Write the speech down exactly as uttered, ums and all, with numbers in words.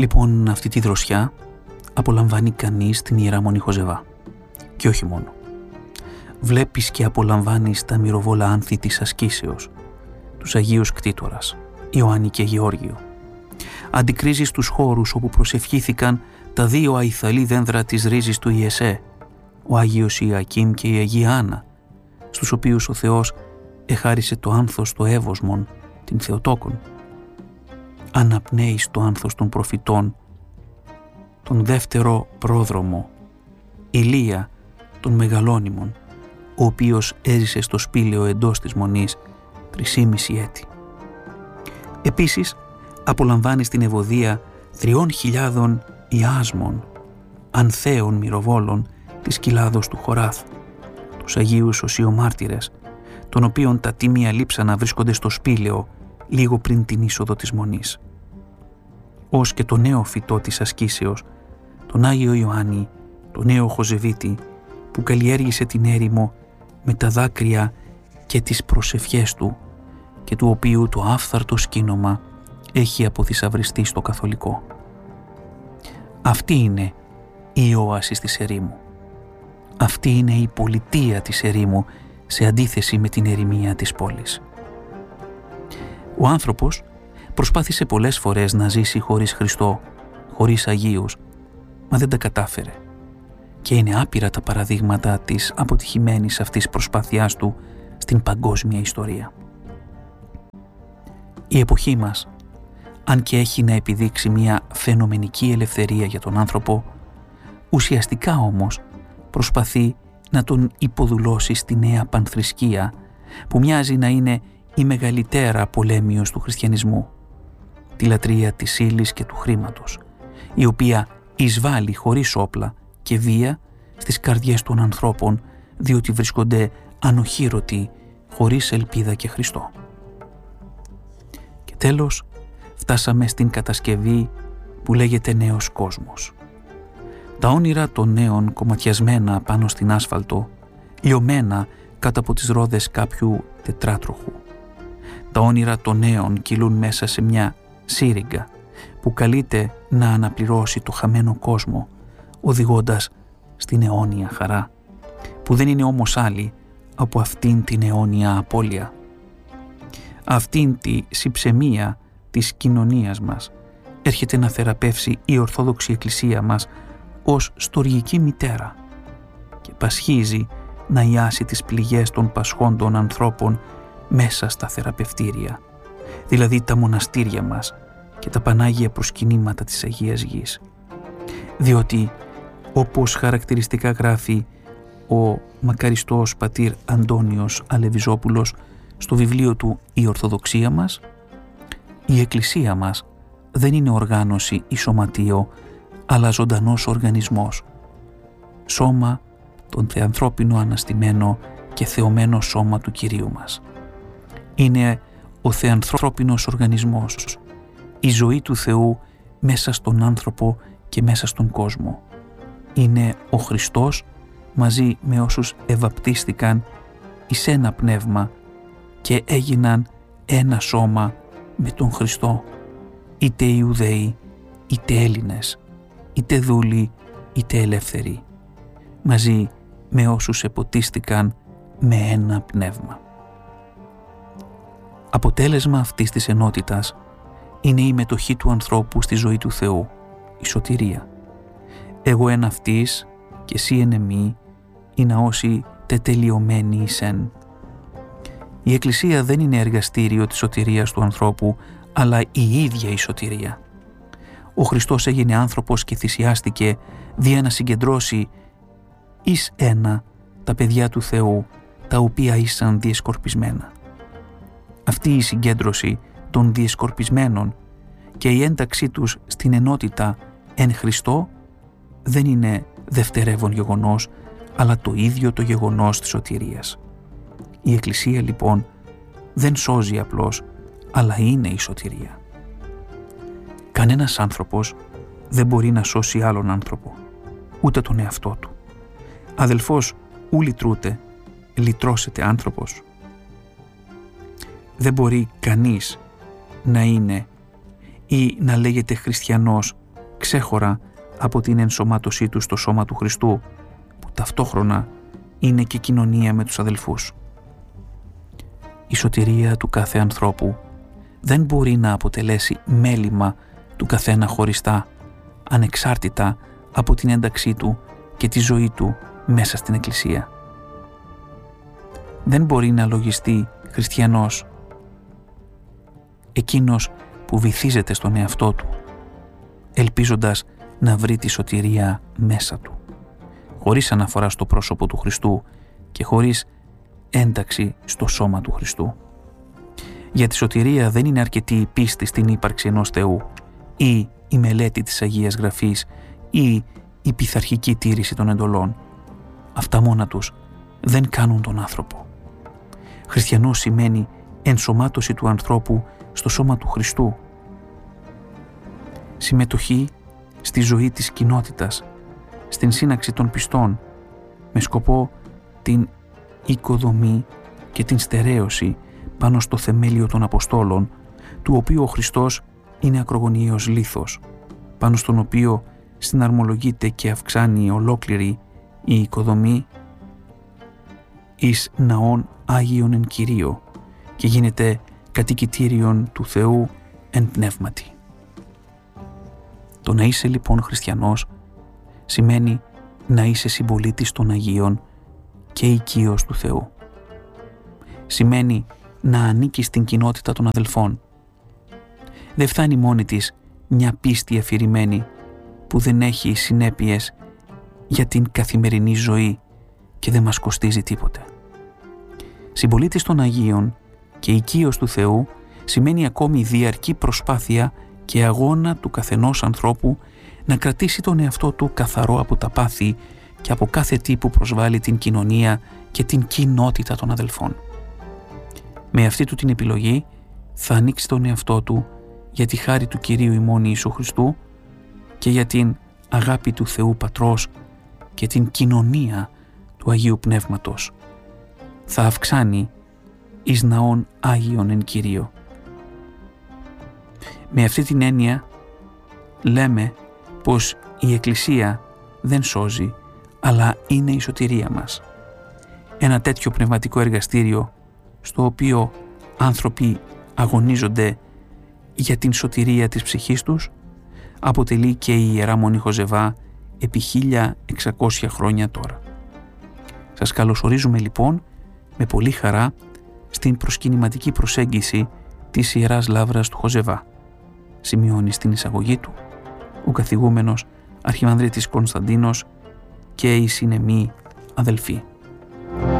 Λοιπόν, αυτή τη δροσιά απολαμβάνει κανείς την Ιερά Μονή Χοζεβά. Και όχι μόνο. Βλέπεις και απολαμβάνεις τα μυρωβόλα άνθη της ασκήσεως, τους Αγίους Κτήτορας, Ιωάννη και Γεώργιο. Αντικρίζεις τους χώρους όπου προσευχήθηκαν τα δύο αϊθαλή δένδρα της ρίζης του Ιεσέ, ο Άγιος Ιακήμ και η Αγία Άννα, στους οποίους ο Θεός εχάρισε το άνθος το εύωσμον, την Θεοτόκον. Αναπνέεις το άνθος των προφητών, τον δεύτερο πρόδρομο, Ηλία των Μεγαλώνυμων, ο οποίος έζησε στο σπήλαιο εντός της Μονής τρισήμιση έτη. Επίσης, απολαμβάνεις την ευωδία τριών χιλιάδων ιάσμων, ανθέων μυροβόλων της κοιλάδος του Χοράθ, τους Αγίους Οσιομάρτυρες, των οποίων τα τίμια λείψανα βρίσκονται στο σπήλαιο λίγο πριν την είσοδο της Μονής. Ως και το νέο φυτό της ασκήσεως, τον Άγιο Ιωάννη, τον νέο Χοζεβίτη, που καλλιέργησε την έρημο με τα δάκρυα και τις προσευχές του και του οποίου το άφθαρτο σκήνομα έχει αποθυσαυριστεί στο καθολικό. Αυτή είναι η όαση της ερήμου. Αυτή είναι η πολιτεία της ερήμου σε αντίθεση με την ερημία της πόλης. Ο άνθρωπος προσπάθησε πολλές φορές να ζήσει χωρίς Χριστό, χωρίς Αγίους, μα δεν τα κατάφερε. Και είναι άπειρα τα παραδείγματα της αποτυχημένης αυτής προσπάθειάς του στην παγκόσμια ιστορία. Η εποχή μας, αν και έχει να επιδείξει μια φαινομενική ελευθερία για τον άνθρωπο, ουσιαστικά όμως προσπαθεί να τον υποδουλώσει στη νέα πανθρησκεία που μοιάζει να είναι η μεγαλύτερα πολέμιος του χριστιανισμού, τη λατρεία της ύλης και του χρήματος, η οποία εισβάλλει χωρίς όπλα και βία στις καρδιές των ανθρώπων, διότι βρίσκονται ανοχήρωτοι, χωρίς ελπίδα και Χριστό. Και τέλος, φτάσαμε στην κατασκευή που λέγεται νέος κόσμος. Τα όνειρα των νέων κομματιασμένα πάνω στην άσφαλτο, λιωμένα κάτω από τις ρόδες κάποιου τετράτροχου. Τα όνειρα των νέων κυλούν μέσα σε μια σύριγγα που καλείται να αναπληρώσει το χαμένο κόσμο, οδηγώντας στην αιώνια χαρά, που δεν είναι όμως άλλη από αυτήν την αιώνια απώλεια. Αυτήν τη συψεμία της κοινωνίας μας έρχεται να θεραπεύσει η Ορθόδοξη Εκκλησία μας ως στοργική μητέρα και πασχίζει να ιάσει τις πληγές των πασχόντων ανθρώπων μέσα στα θεραπευτήρια, δηλαδή τα μοναστήρια μας και τα πανάγια προσκυνήματα της Αγίας Γης. Διότι, όπως χαρακτηριστικά γράφει ο μακαριστός πατήρ Αντώνιος Αλεβιζόπουλος στο βιβλίο του «Η Ορθοδοξία μας», η Εκκλησία μας δεν είναι οργάνωση ή σωματείο, αλλά ζωντανός οργανισμός, σώμα τον θεανθρώπινο αναστημένο και θεωμένο σώμα του Κυρίου μας. Είναι ο θεανθρώπινος οργανισμός, η ζωή του Θεού μέσα στον άνθρωπο και μέσα στον κόσμο. Είναι ο Χριστός μαζί με όσους ευαπτίστηκαν εις ένα πνεύμα και έγιναν ένα σώμα με τον Χριστό, είτε Ιουδαίοι, είτε Έλληνες, είτε δούλοι, είτε ελεύθεροι, μαζί με όσους εποτίστηκαν με ένα πνεύμα. Αποτέλεσμα αυτής της ενότητας είναι η μετοχή του ανθρώπου στη ζωή του Θεού, η σωτηρία. Εγώ εν αυτής και εσύ εν εμεί, ή να όσοι τετελειωμένοι εισεν. Η Εκκλησία δεν είναι εργαστήριο της σωτηρίας του ανθρώπου, αλλά η ίδια η σωτηρία. Ο Χριστός έγινε άνθρωπος και θυσιάστηκε δια να συγκεντρώσει εις ένα τα παιδιά του Θεού, τα οποία ήσαν διεσκορπισμένα. Αυτή η συγκέντρωση των διεσκορπισμένων και η ένταξή τους στην ενότητα εν Χριστώ δεν είναι δευτερεύον γεγονός, αλλά το ίδιο το γεγονός της σωτηρίας. Η Εκκλησία λοιπόν δεν σώζει απλώς, αλλά είναι η σωτηρία. Κανένας άνθρωπος δεν μπορεί να σώσει άλλον άνθρωπο, ούτε τον εαυτό του. Αδελφός ου λυτρούτε, λυτρώσετε άνθρωπος. Δεν μπορεί κανείς να είναι ή να λέγεται χριστιανός ξέχωρα από την ενσωμάτωσή του στο σώμα του Χριστού, που ταυτόχρονα είναι και κοινωνία με τους αδελφούς. Η σωτηρία του κάθε ανθρώπου δεν μπορεί να αποτελέσει μέλημα του καθένα χωριστά, ανεξάρτητα από την ένταξή του και τη ζωή του μέσα στην Εκκλησία. Δεν μπορεί να λογιστεί χριστιανός εκείνος που βυθίζεται στον εαυτό του, ελπίζοντας να βρει τη σωτηρία μέσα του, χωρίς αναφορά στο πρόσωπο του Χριστού και χωρίς ένταξη στο σώμα του Χριστού. Για τη σωτηρία δεν είναι αρκετή η πίστη στην ύπαρξη ενός Θεού ή η μελέτη της Αγίας Γραφής ή η πειθαρχική τήρηση των εντολών. Αυτά μόνα τους δεν κάνουν τον άνθρωπο. Χριστιανός σημαίνει ενσωμάτωση του ανθρώπου στο σώμα του Χριστού. Συμμετοχή στη ζωή της κοινότητας, στην σύναξη των πιστών, με σκοπό την οικοδομή και την στερέωση πάνω στο θεμέλιο των Αποστόλων, του οποίου ο Χριστός είναι ακρογωνιαίος λίθος, πάνω στον οποίο συναρμολογείται και αυξάνει ολόκληρη η οικοδομή εις ναών Άγιον εν Κυρίω και γίνεται κατοικητήριον του Θεού εν πνεύματι. Το να είσαι λοιπόν χριστιανός σημαίνει να είσαι συμπολίτης των Αγίων και οικείος του Θεού. Σημαίνει να ανήκεις στην κοινότητα των αδελφών. Δεν φτάνει μόνη της μια πίστη αφηρημένη που δεν έχει συνέπειες για την καθημερινή ζωή και δεν μας κοστίζει τίποτε. Συμπολίτης των Αγίων και οικείος του Θεού σημαίνει ακόμη διαρκή προσπάθεια και αγώνα του καθενός ανθρώπου να κρατήσει τον εαυτό του καθαρό από τα πάθη και από κάθε τι που προσβάλλει την κοινωνία και την κοινότητα των αδελφών. Με αυτή του την επιλογή θα ανοίξει τον εαυτό του για τη χάρη του Κυρίου ημών Ιησού Χριστού και για την αγάπη του Θεού Πατρός και την κοινωνία του Αγίου Πνεύματος. Θα αυξάνει εις ναών Άγιον εν Κυρίω. Με αυτή την έννοια λέμε πως η Εκκλησία δεν σώζει, αλλά είναι η σωτηρία μας. Ένα τέτοιο πνευματικό εργαστήριο στο οποίο άνθρωποι αγωνίζονται για την σωτηρία της ψυχής τους αποτελεί και η Ιερά Μονή Χοζεβά επί χίλια εξακόσια χρόνια τώρα. Σας καλωσορίζουμε λοιπόν με πολύ χαρά στην προσκυνηματική προσέγγιση της Ιεράς Λαύρας του Χοζεβά. Σημειώνει στην εισαγωγή του ο καθηγούμενος Αρχιμανδρίτης Κωνσταντίνος και οι συνεμοί αδελφοί.